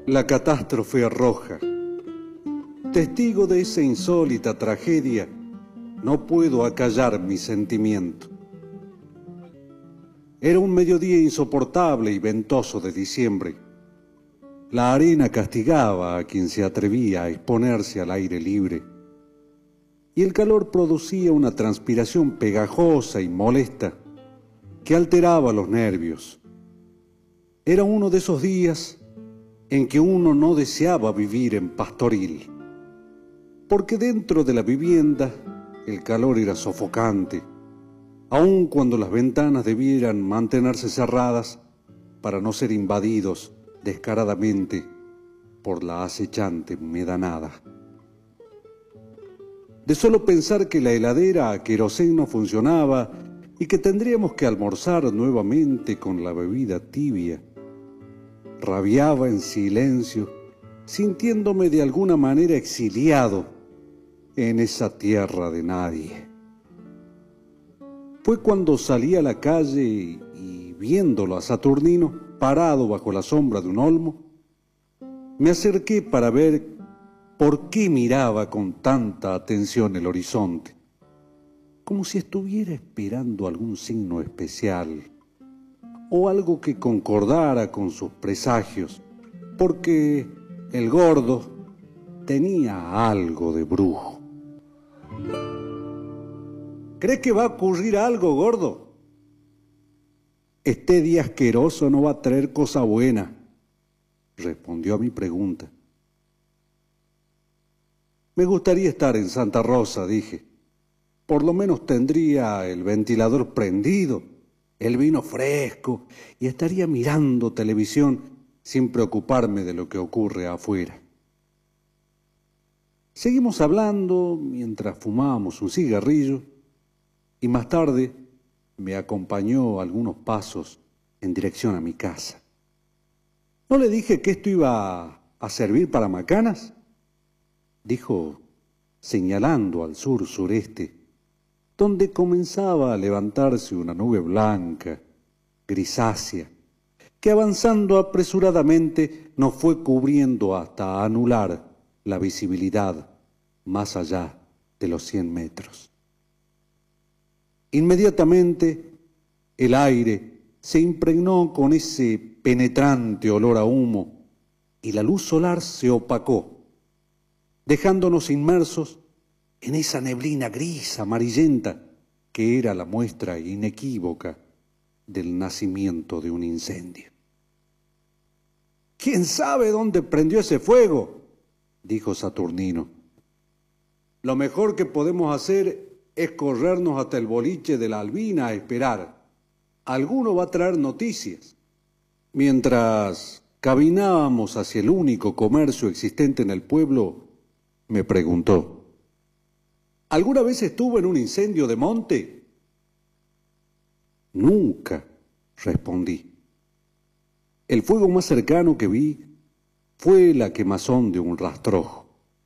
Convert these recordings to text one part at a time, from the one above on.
La catástrofe roja. Testigo de esa insólita tragedia, no puedo acallar mi sentimiento. Era un mediodía insoportable y ventoso de diciembre. La arena castigaba a quien se atrevía a exponerse al aire libre, y el calor producía una transpiración pegajosa y molesta que alteraba los nervios. Era uno de esos días en que uno no deseaba vivir en Pastoril, porque dentro de la vivienda el calor era sofocante, aun cuando las ventanas debieran mantenerse cerradas para no ser invadidos descaradamente por la acechante medanada. De solo pensar que la heladera a querosén no funcionaba y que tendríamos que almorzar nuevamente con la bebida tibia, rabiaba en silencio, sintiéndome de alguna manera exiliado en esa tierra de nadie. Fue cuando salí a la calle y viéndolo a Saturnino parado bajo la sombra de un olmo, me acerqué para ver por qué miraba con tanta atención el horizonte, como si estuviera esperando algún signo especial o algo que concordara con sus presagios, porque el gordo tenía algo de brujo. ¿Cree que va a ocurrir algo, gordo? Este día asqueroso no va a traer cosa buena, respondió a mi pregunta. Me gustaría estar en Santa Rosa, dije. Por lo menos tendría el ventilador prendido, el vino fresco y estaría mirando televisión sin preocuparme de lo que ocurre afuera. Seguimos hablando mientras fumábamos un cigarrillo y más tarde me acompañó algunos pasos en dirección a mi casa. ¿No le dije que esto iba a servir para macanas?, dijo, señalando al sur-sureste, donde comenzaba a levantarse una nube blanca, grisácea, que avanzando apresuradamente nos fue cubriendo hasta anular la visibilidad más allá de los 100 metros. Inmediatamente el aire se impregnó con ese penetrante olor a humo y la luz solar se opacó, dejándonos inmersos en esa neblina gris amarillenta que era la muestra inequívoca del nacimiento de un incendio. ¿Quién sabe dónde prendió ese fuego?, dijo Saturnino. Lo mejor que podemos hacer es corrernos hasta el boliche de la Albina a esperar. Alguno va a traer noticias. Mientras caminábamos hacia el único comercio existente en el pueblo, me preguntó, ¿alguna vez estuvo en un incendio de monte? Nunca, respondí. El fuego más cercano que vi fue la quemazón de un rastrojo.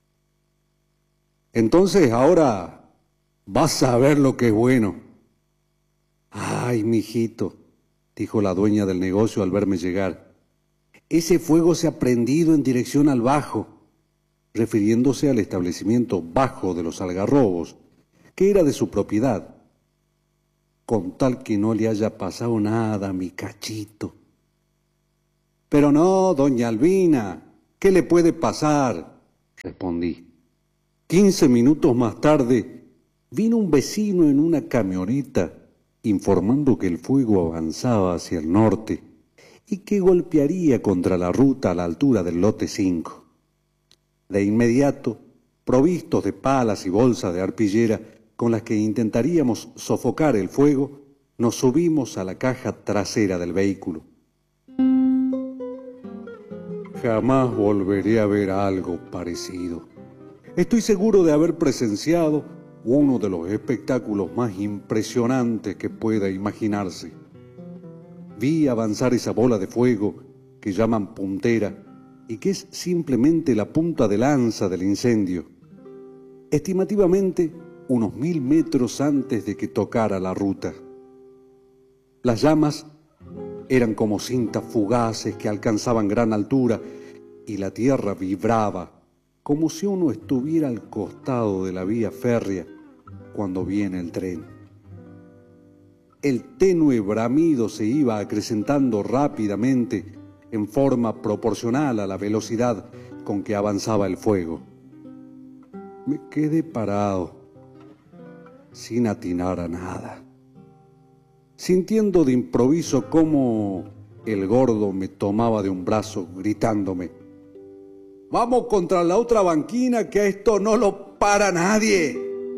Entonces ahora vas a ver lo que es bueno. Ay, mijito, dijo la dueña del negocio al verme llegar, ese fuego se ha prendido en dirección al Bajo, refiriéndose al establecimiento Bajo de los Algarrobos, que era de su propiedad. Con tal que no le haya pasado nada a mi cachito. Pero no, doña Albina, ¿qué le puede pasar?, respondí. 15 minutos más tarde vino un vecino en una camioneta informando que el fuego avanzaba hacia el norte y que golpearía contra la ruta a la altura del lote 5. De inmediato, provistos de palas y bolsas de arpillera con las que intentaríamos sofocar el fuego, nos subimos a la caja trasera del vehículo. Jamás volveré a ver algo parecido. Estoy seguro de haber presenciado uno de los espectáculos más impresionantes que pueda imaginarse. Vi avanzar esa bola de fuego que llaman puntera y que es simplemente la punta de lanza del incendio, estimativamente unos 1000 metros antes de que tocara la ruta. Las llamas eran como cintas fugaces que alcanzaban gran altura y la tierra vibraba como si uno estuviera al costado de la vía férrea cuando viene el tren. El tenue bramido se iba acrecentando rápidamente en forma proporcional a la velocidad con que avanzaba el fuego. Me quedé parado, sin atinar a nada, sintiendo de improviso cómo el gordo me tomaba de un brazo gritándome: «¡Vamos contra la otra banquina, que a esto no lo para nadie!».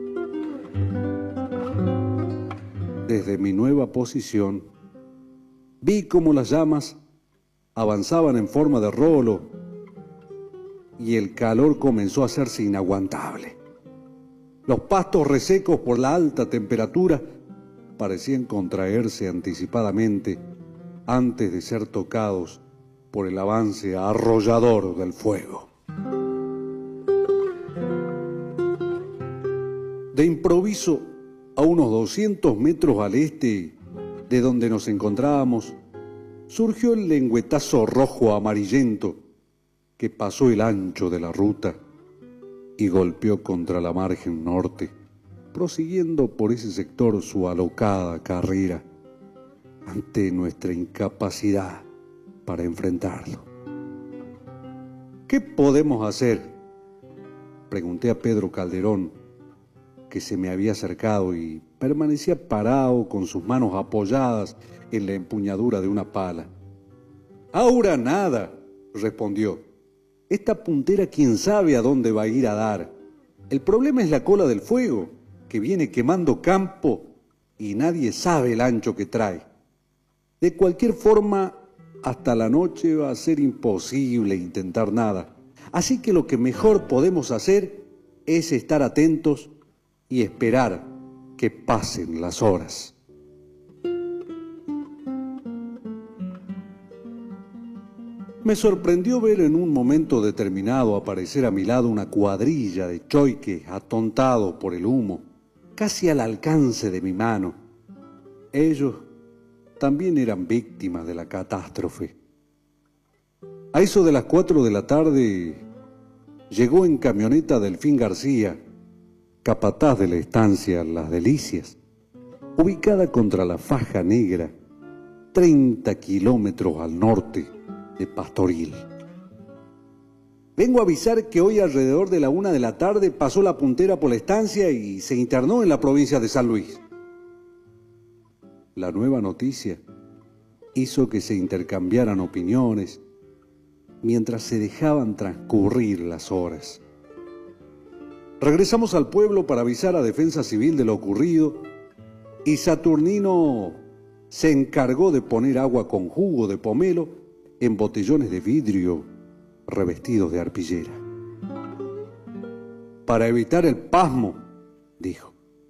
Desde mi nueva posición, vi cómo las llamas avanzaban en forma de rolo y el calor comenzó a hacerse inaguantable. Los pastos resecos por la alta temperatura parecían contraerse anticipadamente antes de ser tocados por el avance arrollador del fuego. De improviso, a unos 200 metros al este de donde nos encontrábamos, surgió el lengüetazo rojo amarillento que pasó el ancho de la ruta y golpeó contra la margen norte, prosiguiendo por ese sector su alocada carrera ante nuestra incapacidad para enfrentarlo. ¿Qué podemos hacer?, pregunté a Pedro Calderón, que se me había acercado y permanecía parado con sus manos apoyadas en la empuñadura de una pala. «Ahora nada», respondió. «Esta puntera quién sabe a dónde va a ir a dar. El problema es la cola del fuego, que viene quemando campo y nadie sabe el ancho que trae. De cualquier forma, hasta la noche va a ser imposible intentar nada. Así que lo que mejor podemos hacer es estar atentos y esperar que pasen las horas». Me sorprendió ver en un momento determinado aparecer a mi lado una cuadrilla de choiques atontados por el humo, casi al alcance de mi mano. Ellos también eran víctimas de la catástrofe. A eso de las 4 de la tarde llegó en camioneta Delfín García, capataz de la estancia Las Delicias, ubicada contra la Faja Negra, 30 kilómetros al norte de Pastoril. «Vengo a avisar que hoy alrededor de la 1 de la tarde pasó la puntera por la estancia y se internó en la provincia de San Luis». La nueva noticia hizo que se intercambiaran opiniones mientras se dejaban transcurrir las horas. Regresamos al pueblo para avisar a Defensa Civil de lo ocurrido y Saturnino se encargó de poner agua con jugo de pomelo en botellones de vidrio revestidos de arpillera. «Para evitar el pasmo», dijo.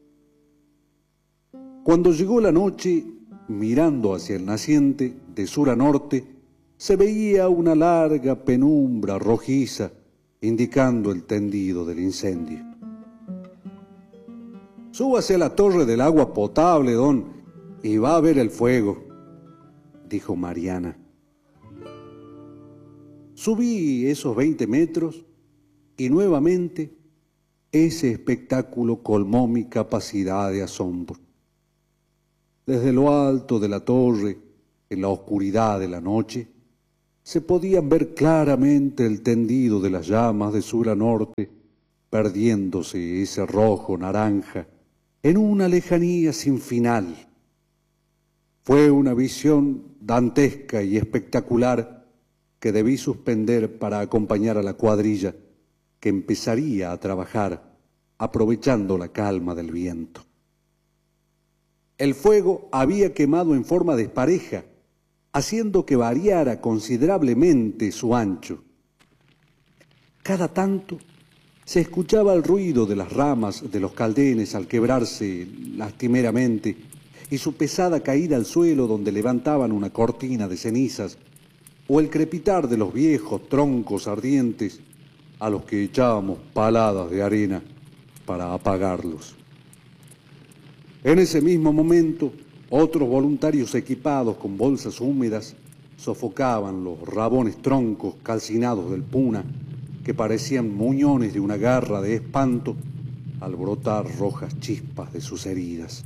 Cuando llegó la noche, mirando hacia el naciente de sur a norte, se veía una larga penumbra rojiza indicando el tendido del incendio. «Súbase a la torre del agua potable, don, y va a ver el fuego», dijo Mariana. Subí esos 20 metros y nuevamente ese espectáculo colmó mi capacidad de asombro. Desde lo alto de la torre, en la oscuridad de la noche, se podían ver claramente el tendido de las llamas de sur a norte, perdiéndose ese rojo naranja en una lejanía sin final. Fue una visión dantesca y espectacular que debí suspender para acompañar a la cuadrilla que empezaría a trabajar aprovechando la calma del viento. El fuego había quemado en forma despareja, haciendo que variara considerablemente su ancho. Cada tanto se escuchaba el ruido de las ramas de los caldenes al quebrarse lastimeramente y su pesada caída al suelo donde levantaban una cortina de cenizas, o el crepitar de los viejos troncos ardientes a los que echábamos paladas de arena para apagarlos. En ese mismo momento, otros voluntarios equipados con bolsas húmedas sofocaban los rabones troncos calcinados del puna que parecían muñones de una garra de espanto al brotar rojas chispas de sus heridas.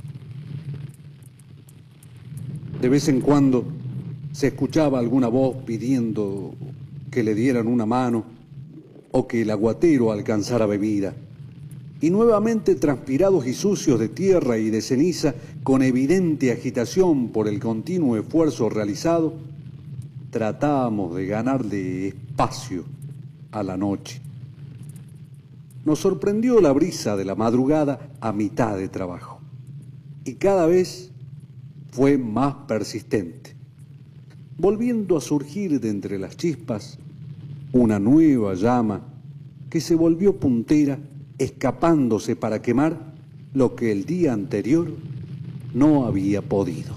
De vez en cuando se escuchaba alguna voz pidiendo que le dieran una mano o que el aguatero alcanzara bebida. Y nuevamente, transpirados y sucios de tierra y de ceniza, con evidente agitación por el continuo esfuerzo realizado, tratábamos de ganarle espacio a la noche. Nos sorprendió la brisa de la madrugada a mitad de trabajo, y cada vez fue más persistente, volviendo a surgir de entre las chispas una nueva llama que se volvió puntera, escapándose para quemar lo que el día anterior no había podido.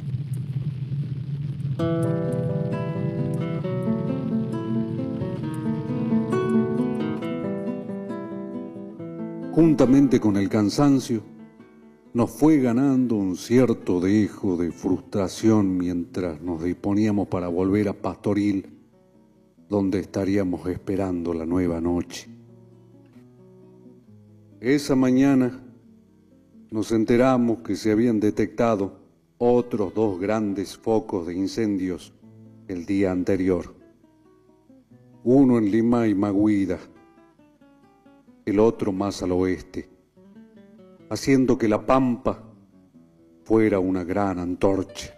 Juntamente con el cansancio, nos fue ganando un cierto dejo de frustración mientras nos disponíamos para volver a Pastoril, donde estaríamos esperando la nueva noche. Esa mañana nos enteramos que se habían detectado otros 2 grandes focos de incendios el día anterior, uno en Lima y Maguida, el otro más al oeste, haciendo que la pampa fuera una gran antorcha.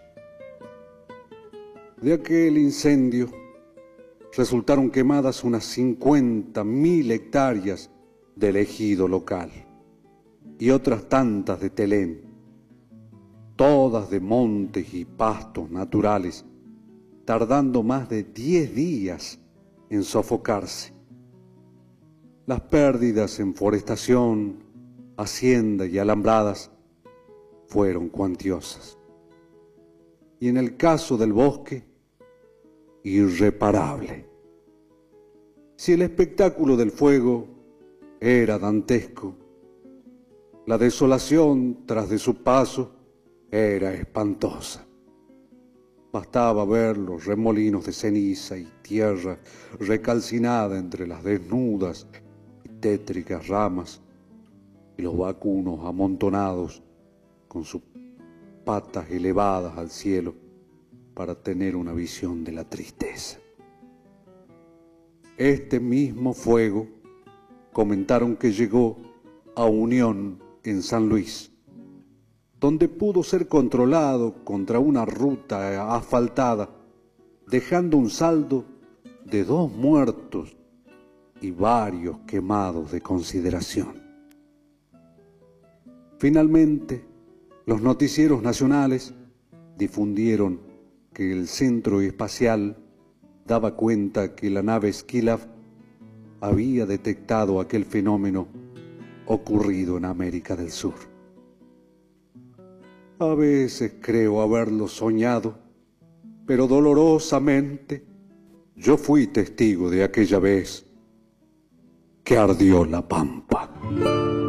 De aquel incendio resultaron quemadas unas 50.000 hectáreas del ejido local y otras tantas de Telén, todas de montes y pastos naturales, tardando más de 10 días en sofocarse. Las pérdidas en forestación, hacienda y alambradas fueron cuantiosas. Y en el caso del bosque, irreparable. Si el espectáculo del fuego era dantesco, la desolación tras de su paso era espantosa. Bastaba ver los remolinos de ceniza y tierra recalcinada entre las desnudas y tétricas ramas y los vacunos amontonados con sus patas elevadas al cielo para tener una visión de la tristeza. Este mismo fuego comentaron que llegó a Unión en San Luis, donde pudo ser controlado contra una ruta asfaltada, dejando un saldo de 2 muertos y varios quemados de consideración. Finalmente, los noticieros nacionales difundieron que el centro espacial daba cuenta que la nave Skylab había detectado aquel fenómeno ocurrido en América del Sur. A veces creo haberlo soñado, pero dolorosamente yo fui testigo de aquella vez que ardió la pampa.